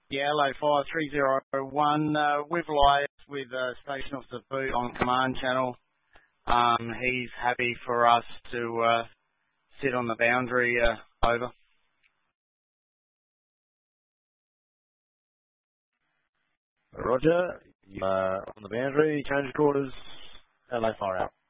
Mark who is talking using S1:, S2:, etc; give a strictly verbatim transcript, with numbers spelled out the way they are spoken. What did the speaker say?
S1: Yeah, L A five three zero one, uh, with live with uh, Station Officer Boot on command channel. Um, he's happy for us to uh, sit on the boundary, uh, over.
S2: Roger, you are on the boundary, change quarters, L A fire out.